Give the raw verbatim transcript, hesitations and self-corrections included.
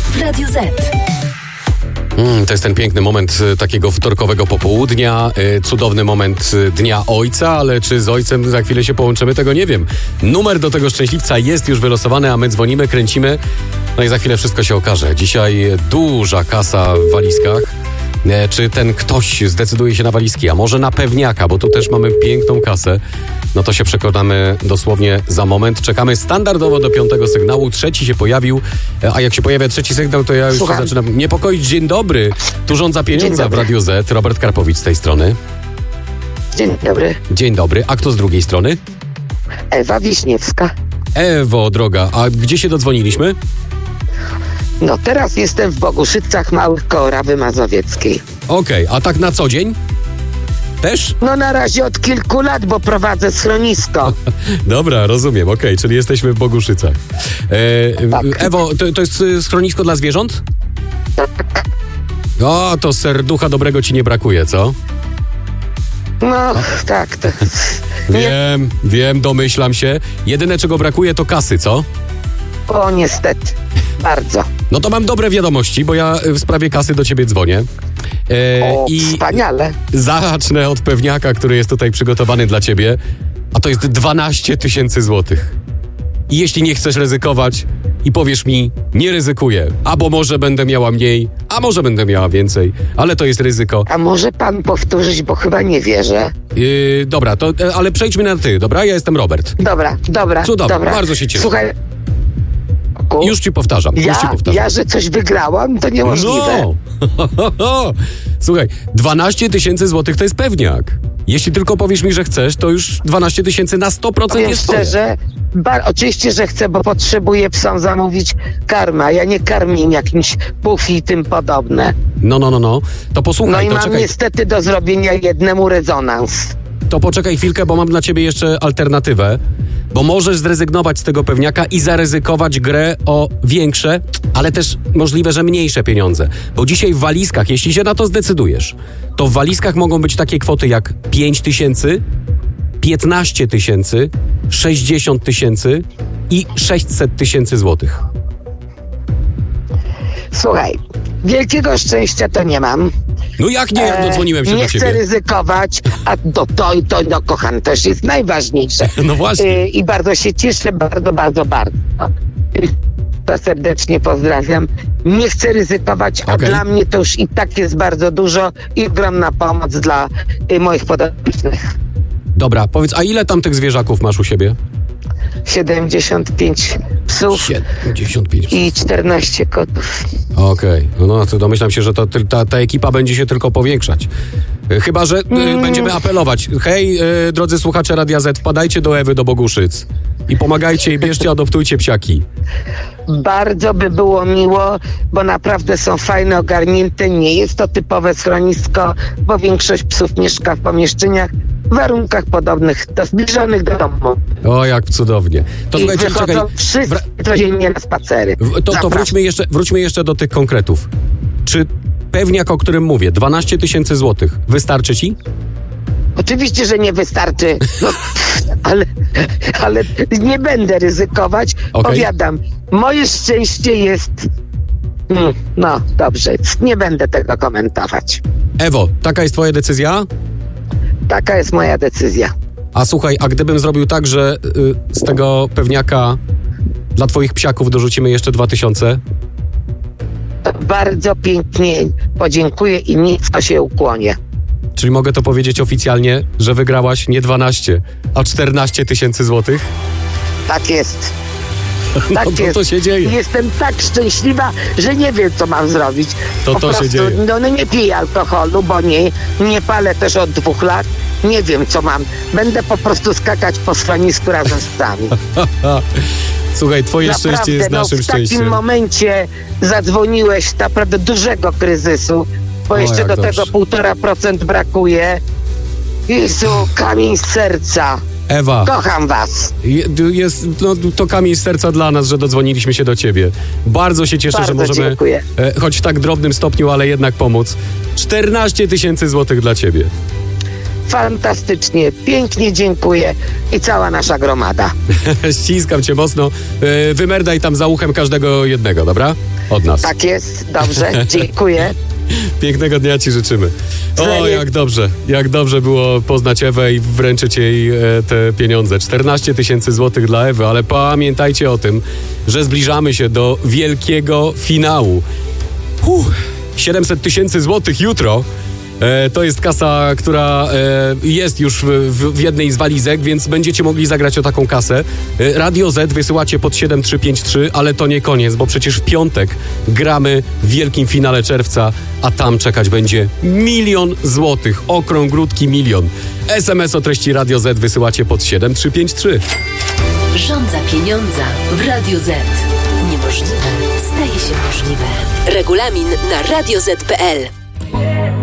w Radiu Z. Mm, to jest ten piękny moment y, takiego wtorkowego popołudnia, y, cudowny moment y, Dnia Ojca, ale czy z ojcem za chwilę się połączymy, tego nie wiem. Numer do tego szczęśliwca jest już wylosowany, a my dzwonimy, kręcimy, no i za chwilę wszystko się okaże. Dzisiaj duża kasa w walizkach. E, czy ten ktoś zdecyduje się na walizki, a może na pewniaka, bo tu też mamy piękną kasę. No to się przekonamy dosłownie za moment. Czekamy standardowo do piątego sygnału. Trzeci się pojawił, a jak się pojawia trzeci sygnał, to ja już Słucham. się zaczynam niepokoić. Dzień dobry. Tu rządza pieniądza w Radiu Z. Robert Karpowicz z tej strony. Dzień dobry. Dzień dobry. A kto z drugiej strony? Ewa Wiśniewska. Ewo, droga. A gdzie się dodzwoniliśmy? No teraz jestem w Boguszycach Małych koło Rawy Mazowieckiej. Okej, a tak na co dzień? Też? No na razie od kilku lat, bo prowadzę schronisko. Dobra, rozumiem. Okej, czyli jesteśmy w Boguszycach. E, Tak. Ewo, to, to jest y, schronisko dla zwierząt? Tak. O, to serducha dobrego ci nie brakuje, co? No tak, to... Nie, Wiem, wiem, domyślam się. Jedyne, czego brakuje, to kasy, co? o niestety, bardzo. No to mam dobre wiadomości, bo ja w sprawie kasy do ciebie dzwonię. E, O, I wspaniale. zacznę od pewniaka, który jest tutaj przygotowany dla ciebie, a to jest dwanaście tysięcy złotych. I jeśli nie chcesz ryzykować i powiesz mi, nie ryzykuję, albo może będę miała mniej, a może będę miała więcej, ale to jest ryzyko. A może pan powtórzyć, bo chyba nie wierzę. Yy, dobra, to, e, ale przejdźmy na ty, dobra? Ja jestem Robert. Dobra, dobra, Cudownie, dobra. bardzo się cieszę. Słuchaj, ku, Już ci powtarzam, ja, już ci powtarzam. ja, że coś wygrałam, to niemożliwe. No! Słuchaj, dwanaście tysięcy złotych to jest pewniak. Jeśli tylko powiesz mi, że chcesz, to już dwanaście tysięcy na sto procent Powiem jest twoje. szczerze, ba- oczywiście, że chcę, bo potrzebuję psom zamówić karmę, a ja nie karmię jakimś pufi i tym podobne. No, no, no, no. To posłuchaj, No i to mam czekaj, niestety do zrobienia jednemu rezonans. to poczekaj chwilkę, bo mam dla ciebie jeszcze alternatywę. Bo możesz zrezygnować z tego pewniaka i zaryzykować grę o większe, ale też możliwe, że mniejsze pieniądze. Bo dzisiaj w walizkach, jeśli się na to zdecydujesz, to w walizkach mogą być takie kwoty jak pięć tysięcy, piętnaście tysięcy, sześćdziesiąt tysięcy i sześćset tysięcy złotych. Słuchaj, wielkiego szczęścia to nie mam. No jak nie? E, Dodzwoniłem się nie do chcę ciebie. ryzykować, a to, to i to, no kocham, też jest najważniejsze. No właśnie. E, I bardzo się cieszę, bardzo, bardzo, bardzo. To serdecznie pozdrawiam. Nie chcę ryzykować, a Okej. dla mnie to już i tak jest bardzo dużo i ogromna pomoc dla y, moich podopiecznych. Dobra, powiedz, a ile tam tych zwierzaków masz u siebie? siedemdziesiąt pięć psów siedemdziesiąt pięć. i czternaście kotów. Okej, no, no to domyślam się, że to, ty- ta, ta ekipa będzie się tylko powiększać. Y, Chyba, że y, Mm. będziemy apelować. Hej, y, drodzy słuchacze Radia Z, wpadajcie do Ewy do Boguszyc i pomagajcie i bierzcie, adoptujcie psiaki. Bardzo by było miło, bo naprawdę są fajne, ogarnięte. Nie jest to typowe schronisko, bo większość psów mieszka w pomieszczeniach w warunkach podobnych, do zbliżonych do domu. O, jak cudownie. To I słuchajcie, wychodzą czekaj. wszyscy Wra- codziennie na spacery. w- to, to Zapraszam. wróćmy, jeszcze, wróćmy jeszcze do tych konkretów. Czy pewniak, o którym mówię, dwanaście tysięcy złotych, wystarczy ci? Oczywiście, że nie wystarczy, no, ale, ale nie będę ryzykować. Okej. Powiadam, moje szczęście jest... Mm, No, dobrze, nie będę tego komentować. Ewo, taka jest twoja decyzja? Taka jest moja decyzja. A słuchaj, a gdybym zrobił tak, że y, z tego pewniaka dla twoich psiaków dorzucimy jeszcze dwa tysiące? To bardzo pięknie podziękuję i nisko się ukłonię. Czyli mogę to powiedzieć oficjalnie, że wygrałaś nie dwanaście, a czternaście tysięcy złotych? Tak jest. No Tak to, jest. to się dzieje. Jestem tak szczęśliwa, że nie wiem, co mam zrobić. To po to się prostu, dzieje. No, no nie piję alkoholu, bo nie, nie palę też od dwóch lat. Nie wiem, co mam. Będę po prostu skakać po schronisku razem z psami. Słuchaj, twoje szczęście jest no, naszym w takim szczęściem. momencie zadzwoniłeś naprawdę dużego kryzysu, bo O, jeszcze jak do dobrze. tego półtora procent brakuje. Jezu, kamień z serca. Ewa, Kocham was. je- jest, no, to kamień z serca dla nas, że dodzwoniliśmy się do ciebie. Bardzo się cieszę, Bardzo że możemy, dziękuję. e, choć w tak drobnym stopniu, ale jednak pomóc. czternaście tysięcy złotych dla ciebie. fantastycznie, pięknie dziękuję i cała nasza gromada. Ściskam cię mocno. Yy, wymerdaj tam za uchem każdego jednego, dobra? Od nas. Tak jest, dobrze, dziękuję. Pięknego dnia ci życzymy. O, jak dobrze, jak dobrze było poznać Ewę i wręczyć jej e, te pieniądze. czternaście tysięcy złotych dla Ewy, ale pamiętajcie o tym, że zbliżamy się do wielkiego finału. Huh, siedemset tysięcy złotych jutro. E, to jest kasa, która e, jest już w, w jednej z walizek, więc będziecie mogli zagrać o taką kasę. E, Radio Z wysyłacie pod siedem trzy pięć trzy, ale to nie koniec, bo przecież w piątek gramy w wielkim finale czerwca, a tam czekać będzie milion złotych, okrąglutki milion. S M S o treści Radio Z wysyłacie pod siedem trzy pięć trzy. Rządza pieniądza w Radio Z. Niemożliwe staje się możliwe. Regulamin na radio zet kropka pe el.